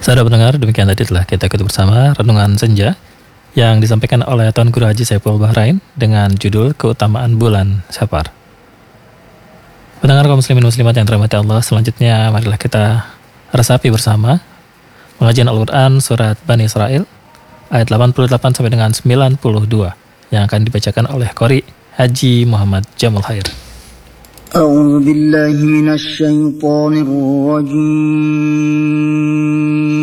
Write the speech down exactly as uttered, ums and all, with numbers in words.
Saudara pendengar, demikian tadi telah kita ikuti bersama Renungan Senja yang disampaikan oleh Tuan Guru Haji Saiful Bahrain dengan judul Keutamaan Bulan Safar. Pendengar kaum muslimin muslimat yang dirahmati Allah, selanjutnya marilah kita resapi bersama pengajian Al-Quran surat Bani Israil ayat delapan puluh delapan sampai dengan sembilan puluh dua yang akan dibacakan oleh Qori Haji Muhammad Jamul Khair. A'udzu billahi minasy syaithanir rajim.